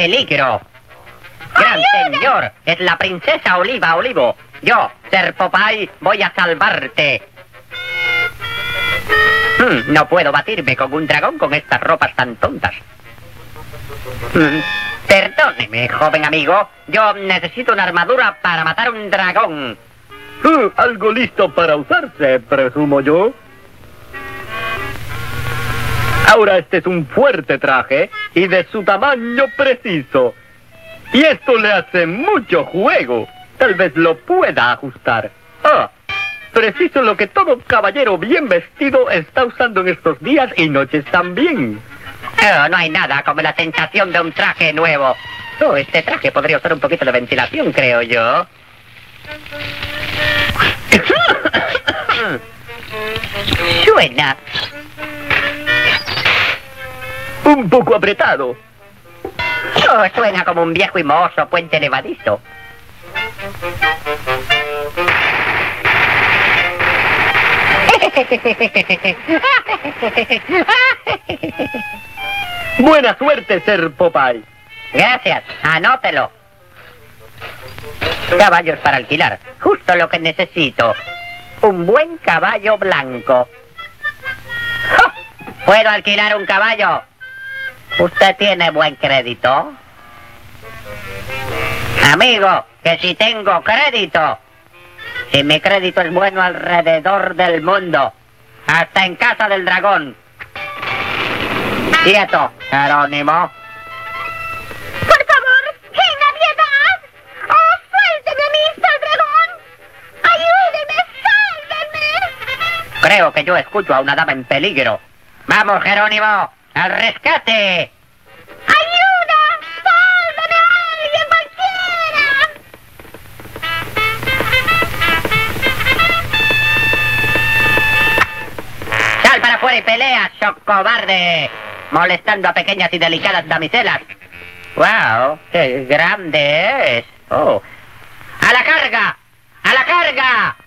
peligro. ¡Gran señor! Es la princesa Oliva Olivo. Yo, Ser Popeye, voy a salvarte. No puedo batirme con un dragón con estas ropas tan tontas. Perdóneme, joven amigo. Yo necesito una armadura para matar un dragón. Algo listo para usarse, presumo yo. Ahora este es un fuerte traje y de su tamaño preciso. Y esto le hace mucho juego. Tal vez lo pueda ajustar. Preciso lo que todo caballero bien vestido está usando en estos días y noches también. No hay nada como la sensación de un traje nuevo. Este traje podría usar un poquito de ventilación, creo yo. Suena. Un poco apretado. Suena como un viejo y mohoso puente levadizo. Buena suerte, Ser Popeye. Gracias, anótelo. Caballos para alquilar, justo lo que necesito. Un buen caballo blanco. ¿Puedo alquilar un caballo? ¿Usted tiene buen crédito? Amigo, que si tengo crédito. Si mi crédito es bueno alrededor del mundo. Hasta en casa del dragón. Quieto, Jerónimo. ¡Por favor! ¡Venga, piedad! ¡Oh, suélteme, Mr. Dragón! ¡Ayúdeme, sálveme! Creo que yo escucho a una dama en peligro. ¡Vamos, Jerónimo! ¡Al rescate! ¡Ayuda! ¡Sálveme a alguien cualquiera! ¡Sal para afuera y pelea, cobarde! Molestando a pequeñas y delicadas damiselas. ¡Wow! ¡Qué grande es! ¡Oh! ¡A la carga! ¡A la carga!